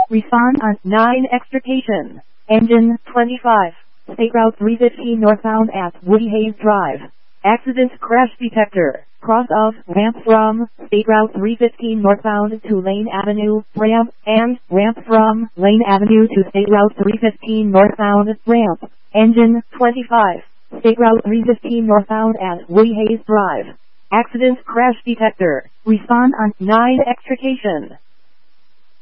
Respond on 9 extrication. Engine 25. State Route 315 northbound at Woody Hayes Drive. Accident crash detector. Cross of ramp from State Route 315 northbound to Lane Avenue, ramp, and ramp from Lane Avenue to State Route 315 northbound, ramp. Engine 25. State Route 315 northbound at Woody Hayes Drive. Accident crash detector. Respond on 9 extrication.